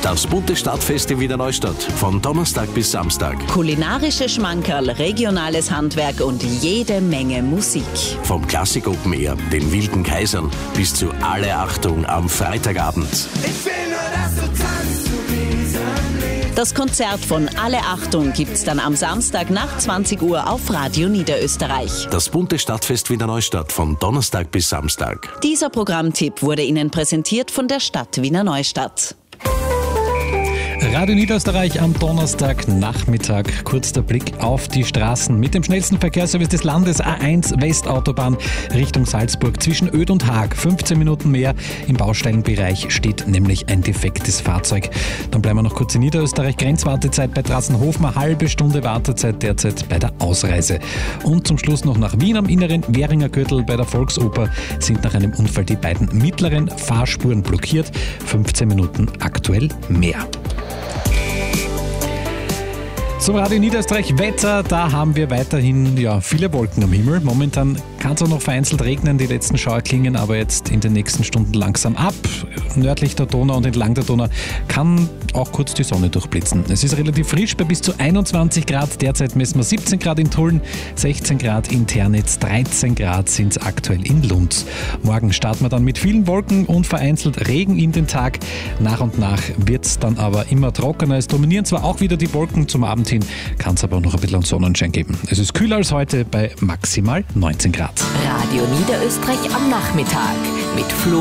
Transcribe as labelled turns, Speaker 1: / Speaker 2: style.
Speaker 1: Das bunte Stadtfest in Wiener Neustadt. Von Donnerstag bis Samstag.
Speaker 2: Kulinarische Schmankerl, regionales Handwerk und jede Menge Musik.
Speaker 1: Vom Klassik Open Air, den Wilden Kaisern, bis zu Alle Achtung am Freitagabend.
Speaker 3: Ich will nur, dass du tanzt zu diesem Lied.
Speaker 2: Das Konzert von Alle Achtung gibt's dann am Samstag nach 20 Uhr auf Radio Niederösterreich.
Speaker 1: Das bunte Stadtfest Wiener Neustadt von Donnerstag bis Samstag.
Speaker 2: Dieser Programmtipp wurde Ihnen präsentiert von der Stadt Wiener Neustadt.
Speaker 4: Radio Niederösterreich am Donnerstagnachmittag. Kurz der Blick auf die Straßen. Mit dem schnellsten Verkehrsservice des Landes A1 Westautobahn Richtung Salzburg zwischen Oed und Haag. 15 Minuten mehr. Im Baustellenbereich steht nämlich ein defektes Fahrzeug. Dann bleiben wir noch kurz in Niederösterreich. Grenzwartezeit bei Trassenhofen, eine halbe Stunde Wartezeit derzeit bei der Ausreise. Und zum Schluss noch nach Wien am inneren Währinger Gürtel bei der Volksoper sind nach einem Unfall die beiden mittleren Fahrspuren blockiert. 15 Minuten aktuell mehr. Zum Radio Niederösterreich Wetter, da haben wir weiterhin viele Wolken am Himmel. Momentan kann es auch noch vereinzelt regnen, die letzten Schauer klingen aber jetzt in den nächsten Stunden langsam ab. Nördlich der Donau und entlang der Donau kann auch kurz die Sonne durchblitzen. Es ist relativ frisch bei bis zu 21 Grad. Derzeit messen wir 17 Grad in Tulln, 16 Grad in Ternitz, 13 Grad sind es aktuell in Lunds. Morgen starten wir dann mit vielen Wolken und vereinzelt Regen in den Tag. Nach und nach wird es dann aber immer trockener. Es dominieren zwar auch wieder die Wolken zum Abend hin, kann es aber auch noch ein bisschen Sonnenschein geben. Es ist kühler als heute bei maximal 19 Grad.
Speaker 5: Radio Niederösterreich am Nachmittag mit Flo